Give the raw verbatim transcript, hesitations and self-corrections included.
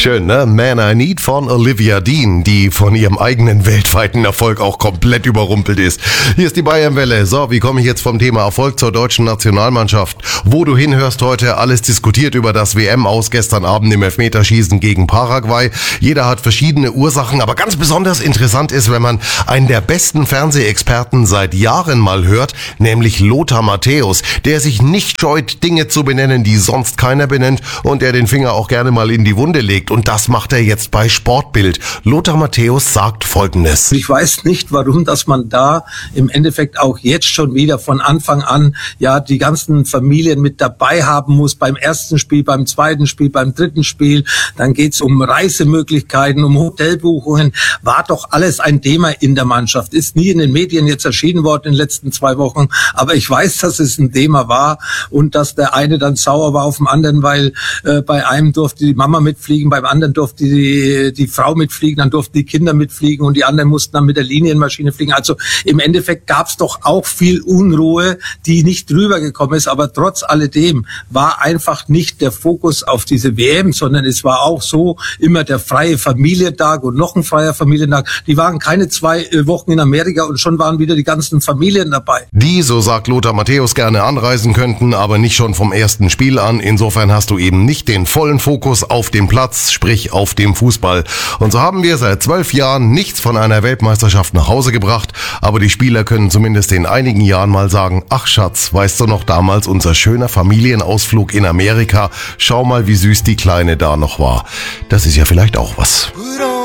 Schön, ne? Man I Need von Olivia Dean, die von ihrem eigenen weltweiten Erfolg auch komplett überrumpelt ist. Hier ist die Bayernwelle. So, wie komme ich jetzt vom Thema Erfolg zur deutschen Nationalmannschaft? Wo du hinhörst heute, alles diskutiert über das W M-Aus gestern Abend im Elfmeterschießen gegen Paraguay. Jeder hat verschiedene Ursachen, aber ganz besonders interessant ist, wenn man einen der besten Fernsehexperten seit Jahren mal hört, nämlich Lothar Matthäus, der sich nicht scheut, Dinge zu benennen, die sonst keiner benennt und der den Finger auch gerne mal in die Wunde legt. Und das macht er jetzt bei Sportbild. Lothar Matthäus sagt Folgendes. Ich weiß nicht, warum, dass man da im Endeffekt auch jetzt schon wieder von Anfang an ja die ganzen Familien mit dabei haben muss, beim ersten Spiel, beim zweiten Spiel, beim dritten Spiel. Dann geht's um Reisemöglichkeiten, um Hotelbuchungen. War doch alles ein Thema in der Mannschaft. Ist nie in den Medien jetzt erschienen worden in den letzten zwei Wochen. Aber ich weiß, dass es ein Thema war und dass der eine dann sauer war auf den anderen, weil äh, bei einem durfte die Mama mitfliegen, beim anderen durfte die, die Frau mitfliegen, dann durften die Kinder mitfliegen und die anderen mussten dann mit der Linienmaschine fliegen. Also im Endeffekt gab es doch auch viel Unruhe, die nicht drüber gekommen ist. Aber trotz alledem war einfach nicht der Fokus auf diese W M, sondern es war auch so immer der freie Familientag und noch ein freier Familientag. Die waren keine zwei Wochen in Amerika und schon waren wieder die ganzen Familien dabei. Die, so sagt Lothar Matthäus, gerne anreisen könnten, aber nicht schon vom ersten Spiel an. Insofern hast du eben nicht den vollen Fokus auf dem Platz, sprich auf dem Fußball. Und so haben wir seit zwölf Jahren nichts von einer Weltmeisterschaft nach Hause gebracht, aber die Spieler können zumindest in einigen Jahren mal sagen, ach Schatz, weißt du noch damals unser schöner Familienausflug in Amerika? Schau mal, wie süß die Kleine da noch war. Das ist ja vielleicht auch was.